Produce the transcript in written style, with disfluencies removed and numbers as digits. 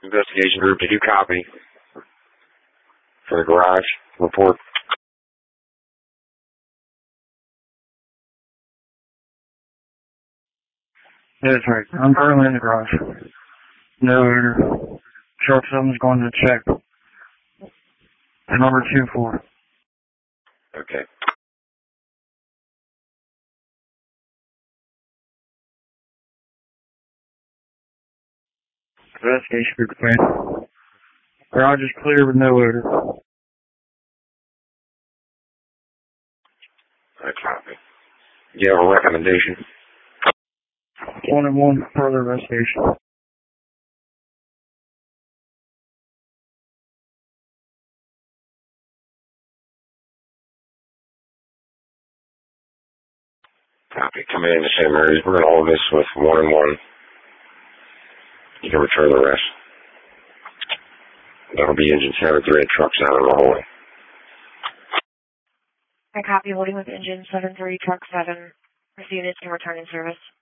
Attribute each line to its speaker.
Speaker 1: Investigation group, did you copy? For the garage report?
Speaker 2: That's right. I'm currently in the garage. No odor. Truck 7's going to check. Number 24.
Speaker 1: Okay.
Speaker 2: Investigation group, man. Garage is clear with no odor.
Speaker 1: I copy. Do you have a recommendation?
Speaker 2: 1-1, further investigation.
Speaker 1: Copy. Come in the same areas. We're going to hold this with 1-1. You can return the rest. That'll be engine 7-3 and truck 7 in the hallway.
Speaker 3: I copy, holding with engine 7-3, truck 7. Receive it and return in service.